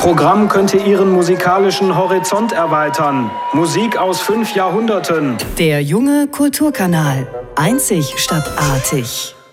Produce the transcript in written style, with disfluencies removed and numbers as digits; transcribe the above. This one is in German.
Programm könnte Ihren musikalischen Horizont erweitern. Musik aus 5 Jahrhunderten. Der junge Kulturkanal. Einzig statt artig.